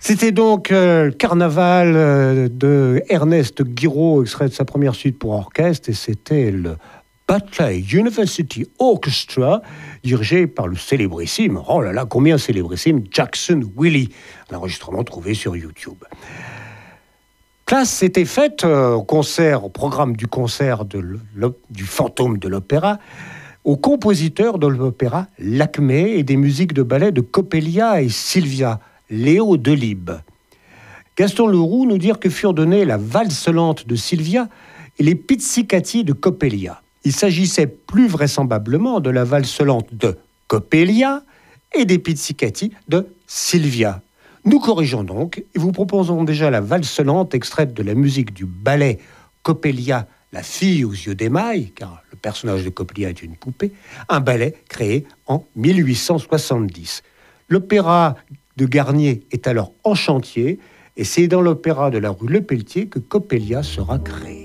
C'était donc Carnaval de Ernest Guiraud, extrait de sa première suite pour orchestre, et c'était le Butler University Orchestra, dirigé par le célébrissime, oh là là, combien célébrissime, Jackson Willie, un enregistrement trouvé sur YouTube. Place s'était faite au programme du concert du Fantôme de l'Opéra, aux compositeurs de l'opéra L'Acmé et des musiques de ballet de Coppelia et Silvia, Léo Delibes. Gaston Leroux nous dit que furent données la valse lente de Silvia et les pizzicati de Coppelia. Il s'agissait plus vraisemblablement de la valse lente de Coppelia et des pizzicati de Silvia. Nous corrigeons donc et vous proposons déjà la valse lente extraite de la musique du ballet Coppelia, la fille aux yeux d'émail, car le personnage de Coppelia est une poupée, un ballet créé en 1870. L'opéra de Garnier est alors en chantier et c'est dans l'opéra de la rue Lepelletier que Coppelia sera créé.